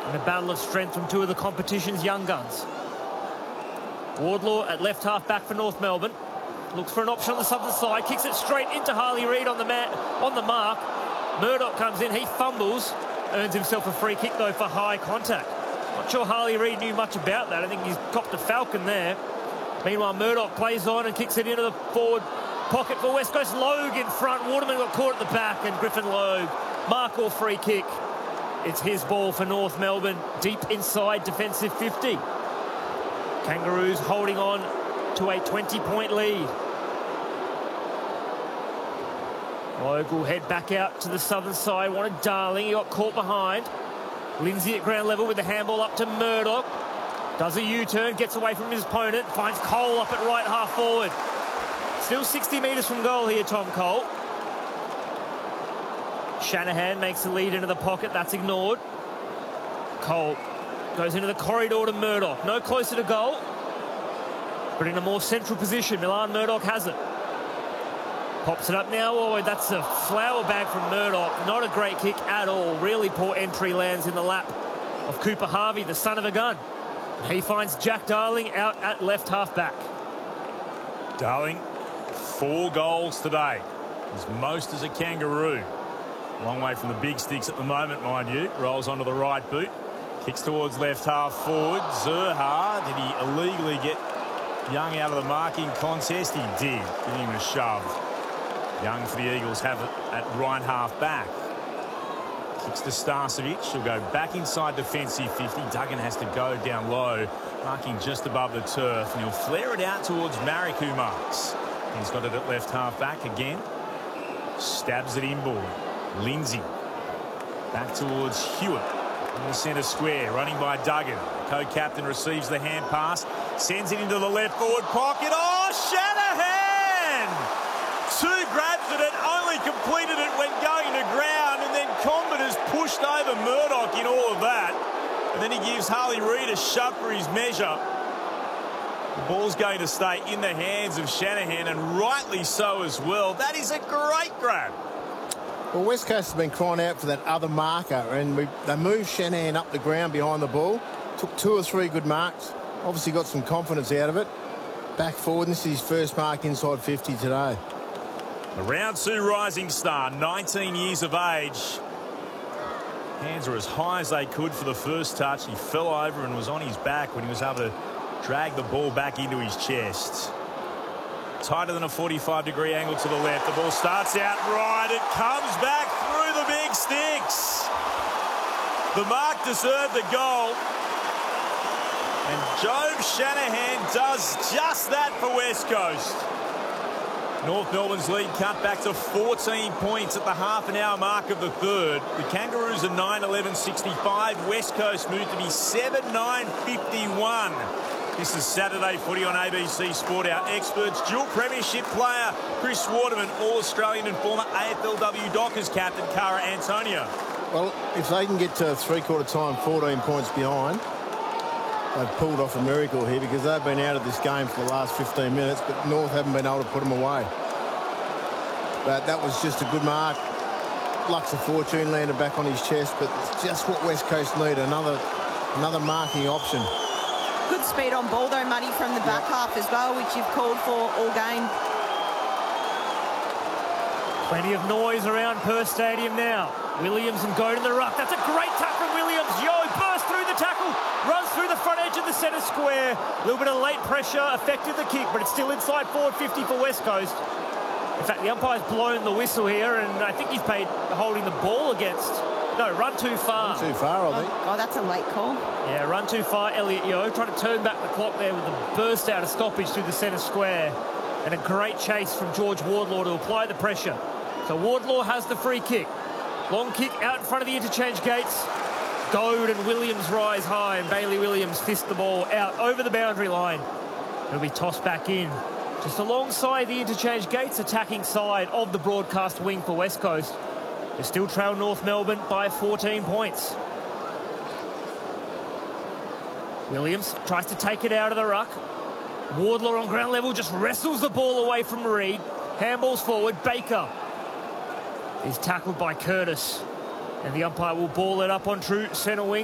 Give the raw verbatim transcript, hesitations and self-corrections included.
in a battle of strength from two of the competition's young guns. Wardlaw at left half back for North Melbourne. Looks for an option on the southern side. Kicks it straight into Harley Reid on the mat, on the mark. Murdoch comes in. He fumbles. Earns himself a free kick, though, for high contact. Not sure Harley Reid knew much about that. I think he's copped a falcon there. Meanwhile, Murdoch plays on and kicks it into the forward pocket for West Coast. Logue in front. Waterman got caught at the back, and Griffin Logue, mark or free kick. It's his ball for North Melbourne, deep inside defensive fifty. Kangaroos holding on to a twenty-point lead. Logue will head back out to the southern side. Wanted Darling. He got caught behind. Lindsay at ground level with the handball up to Murdoch. Does a U-turn, gets away from his opponent, finds Cole up at right half forward. Still sixty metres from goal here, Tom Cole. Shanahan makes the lead into the pocket. That's ignored. Cole goes into the corridor to Murdoch. No closer to goal, but in a more central position. Milan Murdoch has it. Pops it up now. Oh, that's a flower bag from Murdoch. Not a great kick at all. Really poor entry, lands in the lap of Cooper Harvey, the son of a gun. He finds Jack Darling out at left half back. Darling, four goals today. His most as a Kangaroo. Long way from the big sticks at the moment, mind you. Rolls onto the right boot. Kicks towards left half forward. Zurhaar, did he illegally get Young out of the marking contest? He did. Give him a shove. Young for the Eagles have it at right half back. Kicks to Starcevic. She'll go back inside defensive fifty. Duggan has to go down low, marking just above the turf, and he'll flare it out towards Marrick, who marks. He's got it at left half back again. Stabs it inboard. Lindsay back towards Hewitt in the centre square, running by Duggan. Co-captain receives the hand pass, sends it into the left forward pocket. Oh, Shanahan! Two grabs at it, only completed it when going to ground, and then Combat has pushed over Murdoch in all of that. And then he gives Harley Reid a shove for his measure. The ball's going to stay in the hands of Shanahan, and rightly so as well. That is a great grab. Well, West Coast has been crying out for that other marker, and we, they moved Shanahan up the ground behind the ball. Took two or three good marks. Obviously got some confidence out of it. Back forward, and this is his first mark inside fifty today. A round two rising star, nineteen years of age. Hands were as high as they could for the first touch. He fell over and was on his back when he was able to drag the ball back into his chest. Tighter than a forty-five degree angle to the left. The ball starts out right. It comes back through the big sticks. The mark deserved the goal. And Jobe Shanahan does just that for West Coast. North Melbourne's lead cut back to fourteen points at the half an hour mark of the third. The Kangaroos are nine eleven sixty-five. West Coast moved to be seven nine fifty-one. This is Saturday Footy on A B C Sport. Our experts, dual premiership player Chris Waterman, All-Australian and former A F L W Dockers captain Cara Antonio. Well, if they can get to three-quarter time fourteen points behind, they've pulled off a miracle here, because they've been out of this game for the last fifteen minutes, but North haven't been able to put them away. But that was just a good mark. Lux of Fortune landed back on his chest, but it's just what West Coast need, another, another marking option. Good speed on ball, though, Muddy, from the back half as well, which you've called for all game. Plenty of noise around Perth Stadium now. Williams and go to the ruck. That's a great tap from Williams. Yo bursts through the tackle, runs through the front edge of the centre square. A little bit of late pressure affected the kick, but it's still inside forward fifty for West Coast. In fact, the umpire's blown the whistle here, and I think he's paid holding the ball against. No, run too far. Run too far, I think. Oh, oh, that's a late call. Yeah, run too far. Elliot Yeo trying to turn back the clock there with a burst out of stoppage through the centre square. And a great chase from George Wardlaw to apply the pressure. So Wardlaw has the free kick. Long kick out in front of the interchange gates. Goad and Williams rise high, and Bailey Williams fist the ball out over the boundary line. It'll be tossed back in. Just alongside the interchange gates, attacking side of the broadcast wing for West Coast. They still trail North Melbourne by fourteen points. Williams tries to take it out of the ruck. Wardlaw on ground level just wrestles the ball away from Reid. Handballs forward. Baker is tackled by Curtis. And the umpire will ball it up on true centre wing.